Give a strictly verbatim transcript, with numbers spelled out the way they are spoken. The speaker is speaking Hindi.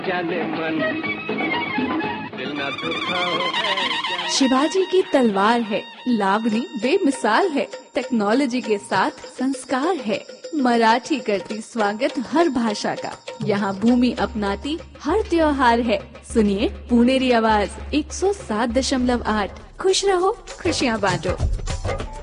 जाने मन दिल ना दुखाओ है। शिवाजी की तलवार है, लावणी बेमिसाल है, टेक्नोलॉजी के साथ संस्कार है। मराठी करती स्वागत हर भाषा का, यहाँ भूमि अपनाती हर त्योहार है। सुनिए पुनेरी आवाज एक सौ सात दशमलव आठ। खुश रहो, खुशियाँ बांटो।